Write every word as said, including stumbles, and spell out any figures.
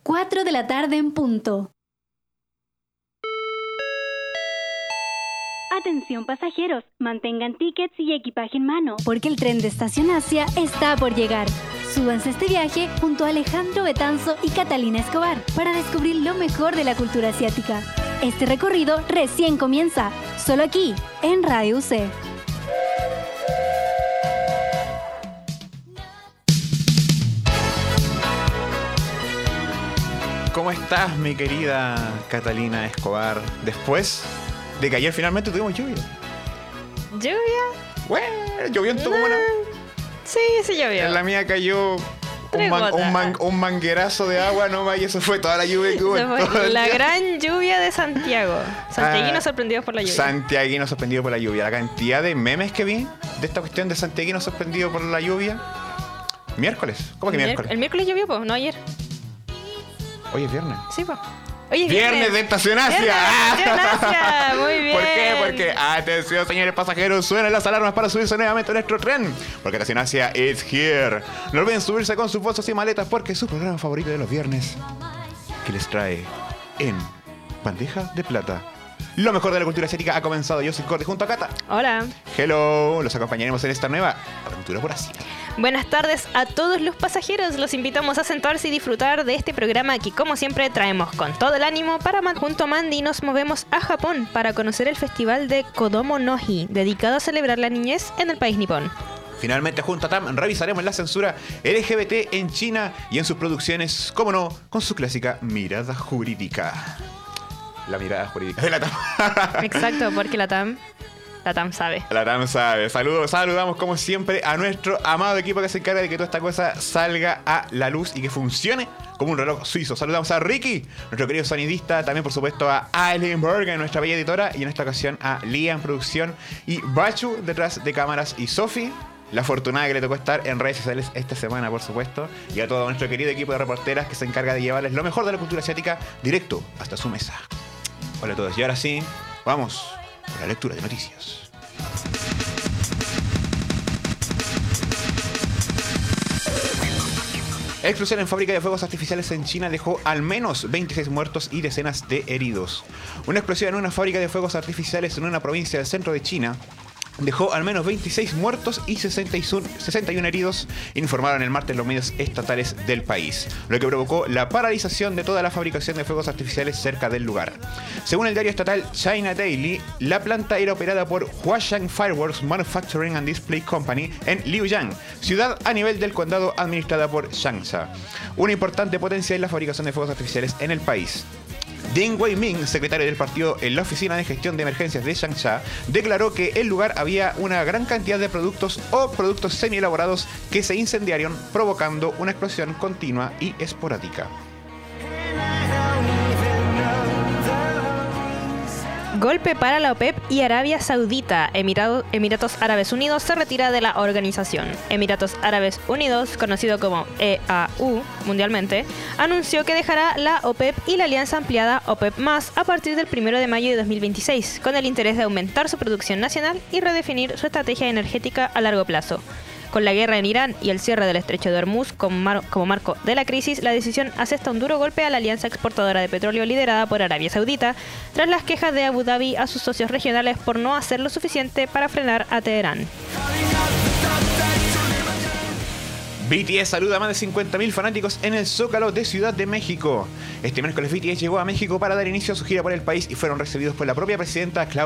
cuatro de la tarde en punto. Atención pasajeros, mantengan tickets y equipaje en mano, porque el tren de Estación Asia está por llegar. Súbanse a este viaje junto a Alejandro Betanzo y Catalina Escobar para descubrir lo mejor de la cultura asiática. Este recorrido recién comienza, solo aquí, en Radio U C. ¿Cómo estás, mi querida Catalina Escobar? Después de que ayer finalmente tuvimos lluvia. ¿Lluvia? Bueno, llovió en tu comuna. Sí, sí llovió. En la mía cayó un, man, un, man, un manguerazo de agua nomás y eso fue toda la lluvia que hubo. La gran lluvia de Santiago. Santiaguinos ah, sorprendidos por la lluvia. Santiaguinos sorprendidos por la lluvia. La cantidad de memes que vi de esta cuestión de santiaguinos sorprendidos por la lluvia. Miércoles. ¿Cómo que el miércoles? El miércoles llovió, pues, no ayer. Hoy es viernes. Sí, pues. Hoy es viernes. Viernes de Estación Asia. Viernes de Estación Asia. Muy bien. ¿Por qué? Porque, atención, señores pasajeros, suenan las alarmas para subirse nuevamente a nuestro tren. Porque Estación Asia is here. No olviden subirse con sus bolsos y maletas porque es su programa favorito de los viernes, que les trae en bandeja de plata lo mejor de la cultura asiática. Ha comenzado. Yo soy Cordy junto a Cata. Hola. Hello. Los acompañaremos en esta nueva aventura por Asia. Buenas tardes a todos los pasajeros. Los invitamos a sentarse y disfrutar de este programa que, como siempre, traemos con todo el ánimo para Man- junto a Mandy nos movemos a Japón para conocer el festival de Kodomo no Hi, dedicado a celebrar la niñez en el país nipón. Finalmente, junto a Tam, revisaremos la censura L G B T en China y en sus producciones, como no, con su clásica mirada jurídica. La mirada jurídica de la Tam. Exacto, porque la Tam... La Tam sabe. La Tam sabe. Saludos, saludamos como siempre a nuestro amado equipo que se encarga de que toda esta cosa salga a la luz y que funcione como un reloj suizo. Saludamos a Ricky, nuestro querido sonidista, también por supuesto a Aileen Bergen, nuestra bella editora, y en esta ocasión a Lía en producción y Bachu detrás de cámaras y Sofi, la afortunada que le tocó estar en redes sociales esta semana, por supuesto, y a todo nuestro querido equipo de reporteras que se encarga de llevarles lo mejor de la cultura asiática directo hasta su mesa. Hola a todos, y ahora sí, vamos a la lectura de noticias. Explosión en fábrica de fuegos artificiales en China dejó al menos veintiséis muertos y decenas de heridos. Una explosión en una fábrica de fuegos artificiales en una provincia del centro de China dejó al menos veintiséis muertos y sesenta y uno heridos, informaron el martes los medios estatales del país, lo que provocó la paralización de toda la fabricación de fuegos artificiales cerca del lugar. Según el diario estatal China Daily, la planta era operada por Huashan Fireworks Manufacturing and Display Company en Liuyang, ciudad a nivel del condado administrada por Changsha, una importante potencia en la fabricación de fuegos artificiales en el país. Ding Wei-ming, secretario del partido en la Oficina de Gestión de Emergencias de Changsha, declaró que en el lugar había una gran cantidad de productos o productos semi-elaborados que se incendiaron, provocando una explosión continua y esporádica. Golpe para la OPEP y Arabia Saudita. Emirato, Emiratos Árabes Unidos se retira de la organización. Emiratos Árabes Unidos, conocido como E A U mundialmente, anunció que dejará la OPEP y la alianza ampliada OPEP más a partir del primero de mayo de dos mil veintiséis, con el interés de aumentar su producción nacional y redefinir su estrategia energética a largo plazo. Con la guerra en Irán y el cierre del estrecho de Hormuz como, mar- como marco de la crisis, la decisión asesta un duro golpe a la alianza exportadora de petróleo liderada por Arabia Saudita, tras las quejas de Abu Dhabi a sus socios regionales por no hacer lo suficiente para frenar a Teherán. B T S saluda a más de cincuenta mil fanáticos en el Zócalo de Ciudad de México. Este miércoles B T S llegó a México para dar inicio a su gira por el país y fueron recibidos por la propia presidenta Claudia